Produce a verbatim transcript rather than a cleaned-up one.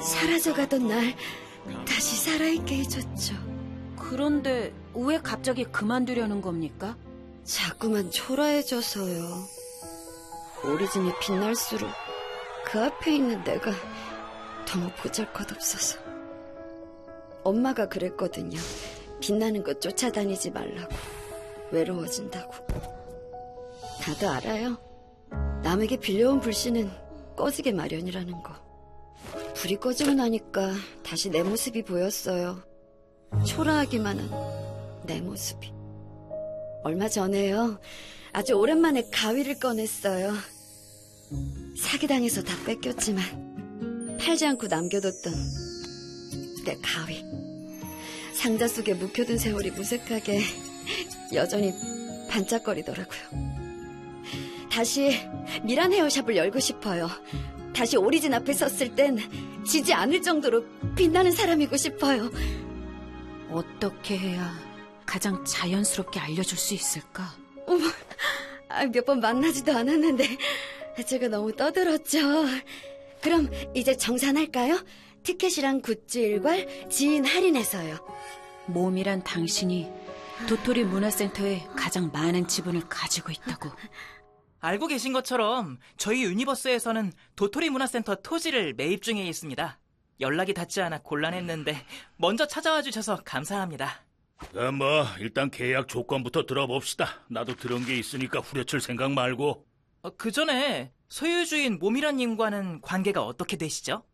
사라져가던 날 다시 살아있게 해줬죠. 그런데 왜 갑자기 그만두려는 겁니까? 자꾸만 초라해져서요. 오리진이 빛날수록 그 앞에 있는 내가 너무 보잘것없어서. 엄마가 그랬거든요. 빛나는 것 쫓아다니지 말라고. 외로워진다고. 나도 알아요. 남에게 빌려온 불씨는 꺼지게 마련이라는 거. 불이 꺼지고 나니까 다시 내 모습이 보였어요. 초라하기만 한 내 모습이. 얼마 전에요. 아주 오랜만에 가위를 꺼냈어요. 사기당해서 다 뺏겼지만 팔지 않고 남겨뒀던 내 가위. 상자 속에 묵혀둔 세월이 무색하게 여전히 반짝거리더라고요. 다시 미란 헤어샵을 열고 싶어요. 다시 오리진 앞에 섰을 땐 지지 않을 정도로 빛나는 사람이고 싶어요. 어떻게 해야 가장 자연스럽게 알려줄 수 있을까? 어머, 몇 번 만나지도 않았는데 제가 너무 떠들었죠. 그럼 이제 정산할까요? 티켓이랑 굿즈 일괄, 지인 할인해서요. 몸이란 당신이 도토리 문화센터에 가장 많은 지분을 가지고 있다고. 알고 계신 것처럼 저희 유니버스에서는 도토리 문화센터 토지를 매입 중에 있습니다. 연락이 닿지 않아 곤란했는데 먼저 찾아와 주셔서 감사합니다. 아, 뭐 일단 계약 조건부터 들어봅시다. 나도 들은 게 있으니까 후려칠 생각 말고. 어, 그 전에 소유주인 모미라님과는 관계가 어떻게 되시죠?